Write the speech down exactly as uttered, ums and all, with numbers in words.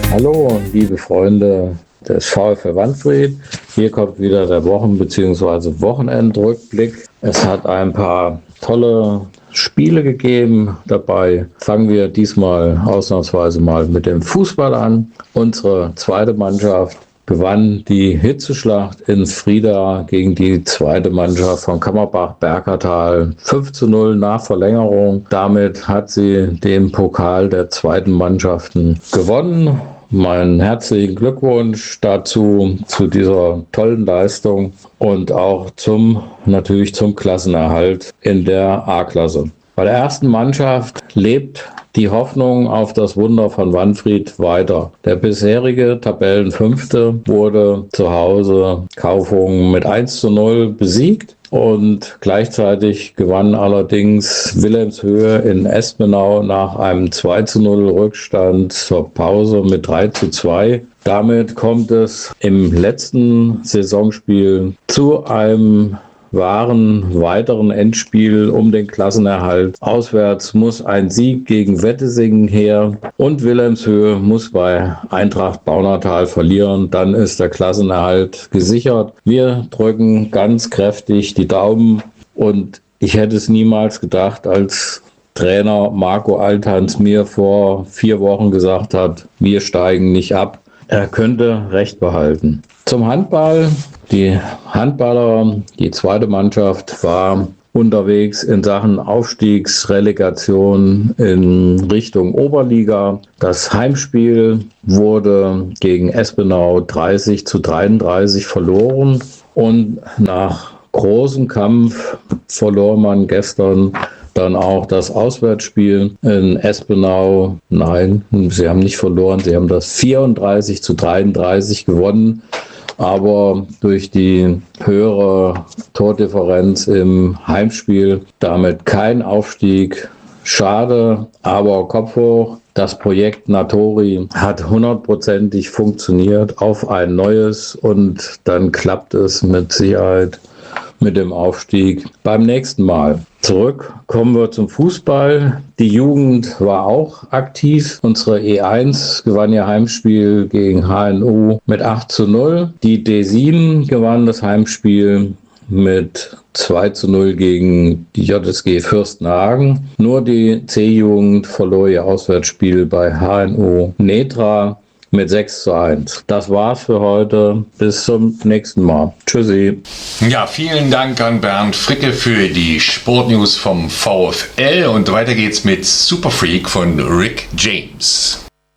Hallo, liebe Freunde des VfL Wanfried. Hier kommt wieder der Wochen- bzw. Wochenendrückblick. Es hat ein paar tolle Spiele gegeben. Dabei fangen wir diesmal ausnahmsweise mal mit dem Fußball an. Unsere zweite Mannschaft gewann die Hitzeschlacht in Frieda gegen die zweite Mannschaft von Kammerbach-Berkertal fünf zu null nach Verlängerung. Damit hat sie den Pokal der zweiten Mannschaften gewonnen. Meinen herzlichen Glückwunsch dazu, zu dieser tollen Leistung und auch zum, natürlich zum Klassenerhalt in der A-Klasse. Bei der ersten Mannschaft lebt die Hoffnung auf das Wunder von Wanfried weiter. Der bisherige Tabellenfünfte wurde zu Hause Kaufungen mit eins zu null besiegt. Und gleichzeitig gewann allerdings Wilhelmshöhe in Espenau nach einem zwei zu null Rückstand zur Pause mit drei zu zwei. Damit kommt es im letzten Saisonspiel zu einem wahren weiteren Endspiel um den Klassenerhalt. Auswärts muss ein Sieg gegen Wettesingen her und Wilhelmshöhe muss bei Eintracht Baunatal verlieren. Dann ist der Klassenerhalt gesichert. Wir drücken ganz kräftig die Daumen und ich hätte es niemals gedacht, als Trainer Marco Althans mir vor vier Wochen gesagt hat, wir steigen nicht ab. Er könnte recht behalten. Zum Handball. Die Handballer, die zweite Mannschaft war unterwegs in Sachen Aufstiegsrelegation in Richtung Oberliga. Das Heimspiel wurde gegen Espenau dreißig zu dreiunddreißig verloren und nach großem Kampf verlor man gestern dann auch das Auswärtsspiel in Espenau. Nein, sie haben nicht verloren, sie haben das vierunddreißig zu dreiunddreißig gewonnen. Aber durch die höhere Tordifferenz im Heimspiel damit kein Aufstieg. Schade, aber Kopf hoch. Das Projekt Natori hat hundertprozentig funktioniert auf ein neues und dann klappt es mit Sicherheit mit dem Aufstieg beim nächsten Mal. Zurück kommen wir zum Fußball. Die Jugend war auch aktiv. Unsere E eins gewann ihr Heimspiel gegen H N U mit acht zu null. Die D sieben gewann das Heimspiel mit zwei zu null gegen die J S G Fürstenhagen. Nur die C-Jugend verlor ihr Auswärtsspiel bei H N U Netra mit sechs zu eins. Das war's für heute. Bis zum nächsten Mal. Tschüssi. Ja, vielen Dank an Bernd Fricke für die Sportnews vom VfL und weiter geht's mit Superfreak von Rick James.